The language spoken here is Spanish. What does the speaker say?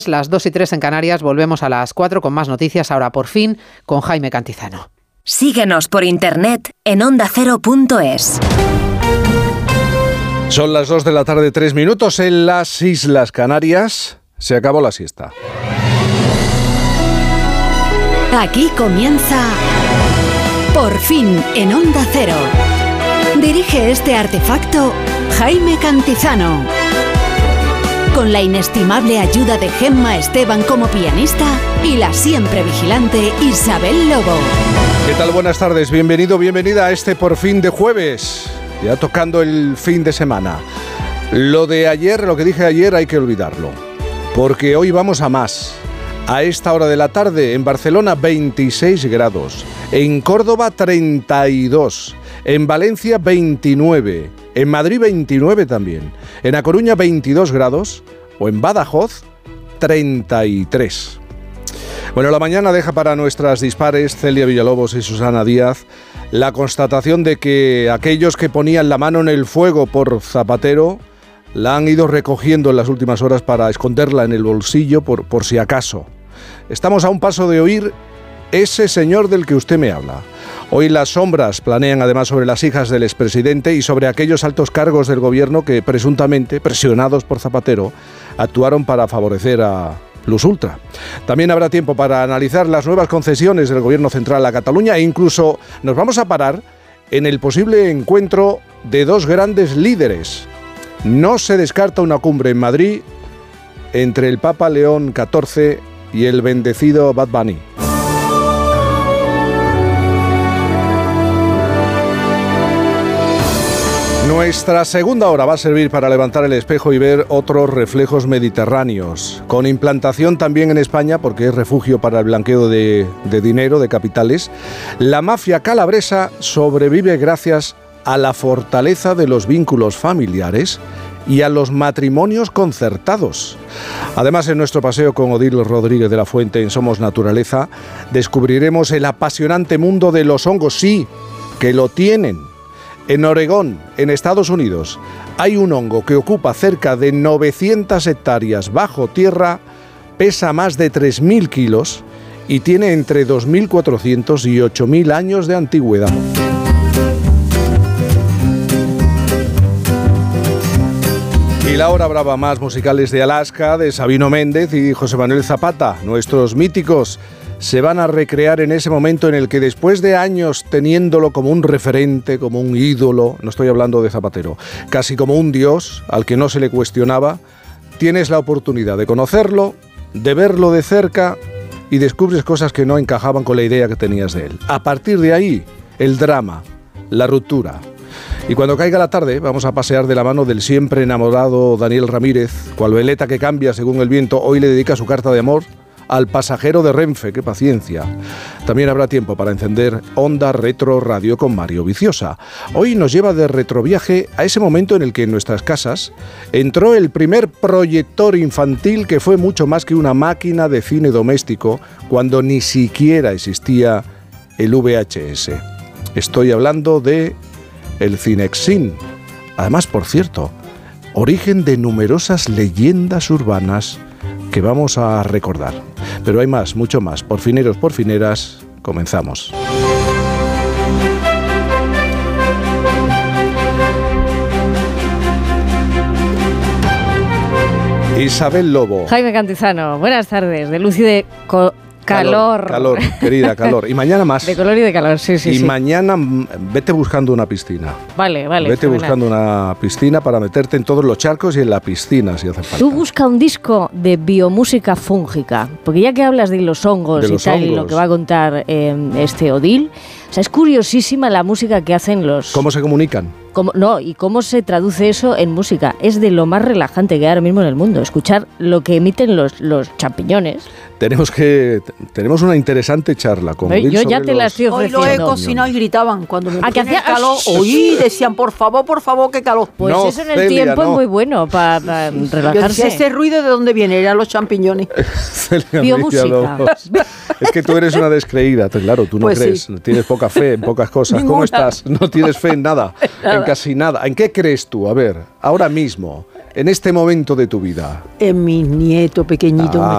Las 2:03 en Canarias, volvemos a las 4 con más noticias, ahora por fin con Jaime Cantizano. Síguenos por internet en ondacero.es. Son las 2 de la tarde, 3 minutos en las Islas Canarias. Se acabó la siesta. Aquí comienza Por fin en Onda Cero. Dirige este artefacto Jaime Cantizano. Con la inestimable ayuda de Gemma Esteban como pianista y la siempre vigilante Isabel Lobo. ¿Qué tal? Buenas tardes, bienvenido, bienvenida a este Por fin de jueves, ya tocando el fin de semana. Lo de ayer, lo que dije ayer hay que olvidarlo, porque hoy vamos a más. A esta hora de la tarde en Barcelona 26 grados, en Córdoba 32, en Valencia 29, en Madrid 29 también, en A Coruña 22 grados o en Badajoz 33. Bueno, la mañana deja para nuestras dispares Celia Villalobos y Susana Díaz la constatación de que aquellos que ponían la mano en el fuego por Zapatero la han ido recogiendo en las últimas horas para esconderla en el bolsillo por si acaso. Estamos a un paso de oír ese señor del que usted me habla. Hoy las sombras planean además sobre las hijas del expresidente y sobre aquellos altos cargos del gobierno que presuntamente, presionados por Zapatero, actuaron para favorecer a Plus Ultra. También habrá tiempo para analizar las nuevas concesiones del gobierno central a Cataluña e incluso nos vamos a parar en el posible encuentro de dos grandes líderes. No se descarta una cumbre en Madrid entre el Papa León XIV y el bendecido Bad Bunny. Nuestra segunda hora va a servir para levantar el espejo y ver otros reflejos mediterráneos, con implantación también en España, porque es refugio para el blanqueo de dinero, de capitales. La mafia calabresa sobrevive gracias a la fortaleza de los vínculos familiares y a los matrimonios concertados. Además, en nuestro paseo con Odile Rodríguez de la Fuente en Somos Naturaleza, descubriremos el apasionante mundo de los hongos, sí, que lo tienen. En Oregón, en Estados Unidos, hay un hongo que ocupa cerca de 900 hectáreas bajo tierra, pesa más de 3.000 kilos y tiene entre 2.400 y 8.000 años de antigüedad. Y la hora brava más musicales de Alaska, de Sabino Méndez y José Manuel Zapata, nuestros míticos, se van a recrear en ese momento en el que después de años teniéndolo como un referente, como un ídolo, no estoy hablando de Zapatero, casi como un dios al que no se le cuestionaba, tienes la oportunidad de conocerlo, de verlo de cerca y descubres cosas que no encajaban con la idea que tenías de él. A partir de ahí, el drama, la ruptura. Y cuando caiga la tarde vamos a pasear de la mano del siempre enamorado Daniel Ramírez, cual veleta que cambia según el viento, hoy le dedica su carta de amor al pasajero de Renfe, qué paciencia. También habrá tiempo para encender Onda Retro Radio con Mario Viciosa. Hoy nos lleva de retroviaje a ese momento en el que en nuestras casas entró el primer proyector infantil que fue mucho más que una máquina de cine doméstico cuando ni siquiera existía el VHS. Estoy hablando de el Cinexin. Además, por cierto, origen de numerosas leyendas urbanas que vamos a recordar. Pero hay más, mucho más. Por fineros, por fineras, comenzamos. Isabel Lobo. Jaime Cantizano, buenas tardes. De luz y de calor. Calor, querida, calor. Y mañana más. De color y de calor, sí. Y mañana vete buscando una piscina. Vale. Vete buscando una piscina para meterte en todos los charcos y en la piscina, si hace falta. Tú busca un disco de biomúsica fúngica, porque ya que hablas de los hongos y tal, y lo que va a contar este Odile, o sea, es curiosísima la música que hacen los... ¿Cómo se comunican? Y cómo se traduce eso en música. Es de lo más relajante que hay ahora mismo en el mundo, escuchar lo que emiten los champiñones. Tenemos una interesante charla con Odile. Yo ya te la estoy ofreciendo. Hoy lo he cocinado y gritaban cuando me que hacía calor. Oí, decían, por favor, qué calor. Pues no, eso en el Celia, tiempo es muy bueno para relajarse. Yo decía, ¿ese ruido de dónde viene? Eran los champiñones. Biomúsica. Es que tú eres una descreída, claro, tú no pues crees, sí. Tienes poca fe en pocas cosas. Ninguna. ¿Cómo estás? No tienes fe en nada, en casi nada. ¿En qué crees tú? A ver, ahora mismo, en este momento de tu vida. En mi nieto pequeñito,